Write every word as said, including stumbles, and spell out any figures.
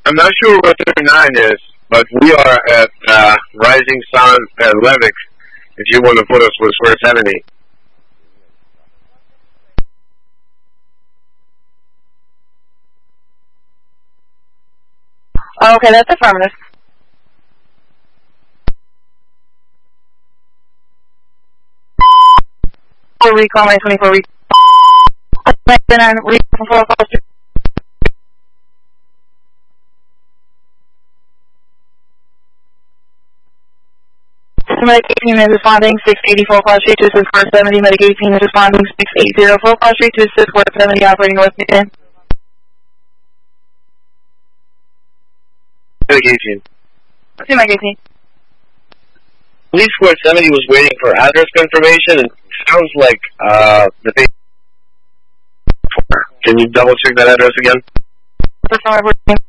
I'm not sure what thirty-nine is, but we are at uh, Rising Sun at Levick. If you want to put us with Square seventy. Okay, that's affirmative. Recall my twenty-four week. Then I recall four calls. Medication is responding six eighty-four Cross Street to Square seventy. Medication is responding six eighty four Cross Street to Square seventy. Operating West Newton. Medication. See medication. Police Square seventy was waiting for address confirmation, and it sounds like uh, the patient. Can you double check that address again? That's not working.